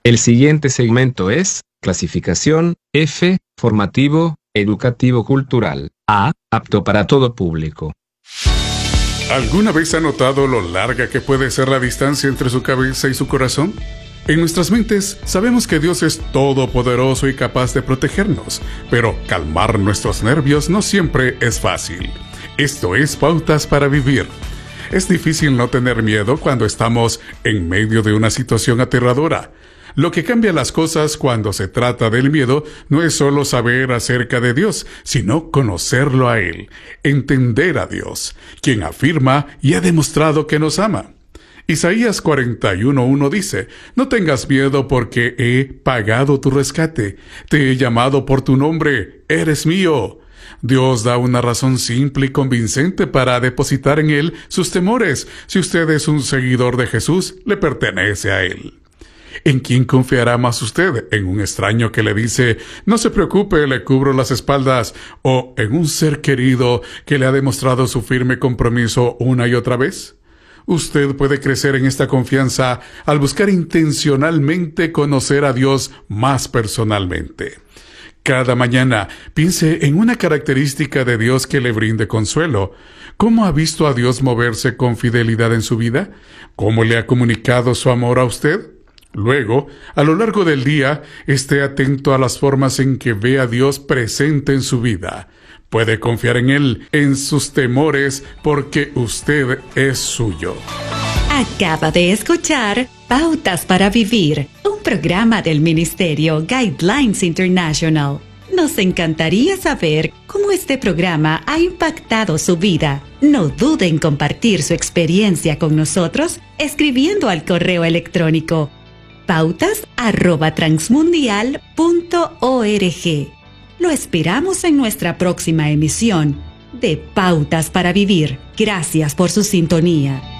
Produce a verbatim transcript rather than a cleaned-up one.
El siguiente segmento es clasificación F, formativo, educativo cultural. A, apto para todo público. ¿Alguna vez ha notado lo larga que puede ser la distancia entre su cabeza y su corazón? En nuestras mentes sabemos que Dios es todopoderoso y capaz de protegernos, pero calmar nuestros nervios no siempre es fácil. Esto es Pautas para Vivir. Es difícil no tener miedo cuando estamos en medio de una situación aterradora. Lo que cambia las cosas cuando se trata del miedo no es solo saber acerca de Dios, sino conocerlo a Él, entender a Dios, quien afirma y ha demostrado que nos ama. Isaías cuarenta y uno uno dice: «No tengas miedo porque he pagado tu rescate, te he llamado por tu nombre, eres mío». Dios da una razón simple y convincente para depositar en Él sus temores. Si usted es un seguidor de Jesús, le pertenece a Él. ¿En quién confiará más usted? ¿En un extraño que le dice, no se preocupe, le cubro las espaldas? ¿O en un ser querido que le ha demostrado su firme compromiso una y otra vez? Usted puede crecer en esta confianza al buscar intencionalmente conocer a Dios más personalmente. Cada mañana piense en una característica de Dios que le brinde consuelo. ¿Cómo ha visto a Dios moverse con fidelidad en su vida? ¿Cómo le ha comunicado su amor a usted? Luego, a lo largo del día, esté atento a las formas en que ve a Dios presente en su vida. Puede confiar en Él, en sus temores, porque usted es suyo. Acaba de escuchar Pautas para Vivir, un programa del Ministerio Guidelines International. Nos encantaría saber cómo este programa ha impactado su vida. No dude en compartir su experiencia con nosotros escribiendo al correo electrónico pautas arroba transmundial punto org. Lo esperamos en nuestra próxima emisión de Pautas para Vivir. Gracias por su sintonía.